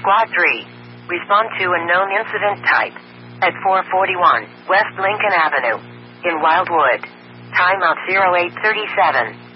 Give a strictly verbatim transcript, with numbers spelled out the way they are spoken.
Squad three. Respond to unknown incident type. At four forty-one West Lincoln Avenue. In Wildwood. Timeout zero eight thirty-seven.